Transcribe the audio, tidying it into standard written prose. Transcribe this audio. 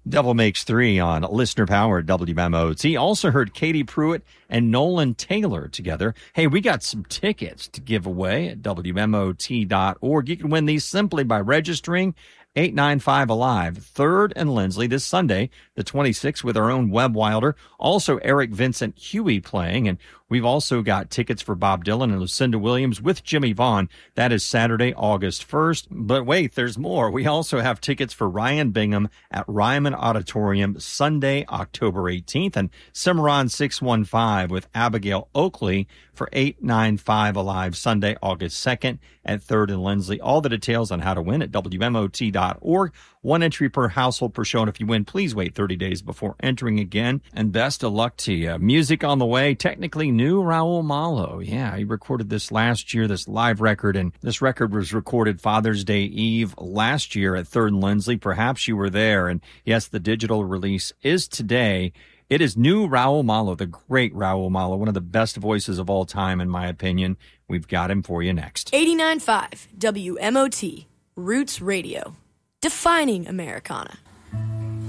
Devil Makes Three on Listener Power WMOT. Also heard Katie Pruitt and Nolan Taylor together. Hey, we got some tickets to give away at WMOT.org. You can win these simply by registering 895 Alive, 3rd and Lindsley this Sunday, the 26th, with our own Webb Wilder. Also, Eric Vincent Huey playing. And we've also got tickets for Bob Dylan and Lucinda Williams with Jimmy Vaughn. That is Saturday, August 1st. But wait, there's more. We also have tickets for Ryan Bingham at Ryman Auditorium Sunday, October 18th. And Cimarron 615 with Abigail Oakley for 895 Alive Sunday, August 2nd at 3rd and Lindsley. All the details on how to win at WMOT.org. One entry per household per show. And if you win, please wait 30 days before entering again. And best of luck to you. Music on the way. Technically new, Raul Malo. Yeah, he recorded this last year, this live record. And this record was recorded Father's Day Eve last year at 3rd and Lindsley. Perhaps you were there. And yes, the digital release is today. It is new Raul Malo, the great Raul Malo, one of the best voices of all time, in my opinion. We've got him for you next. 89.5 WMOT, Roots Radio, defining Americana.